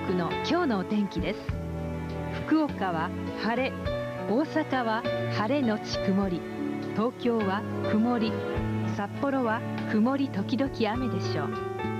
国の今日のお天気です。福岡は晴れ、大阪は晴れのち曇り、東京は曇り、札幌は曇り時々雨でしょう。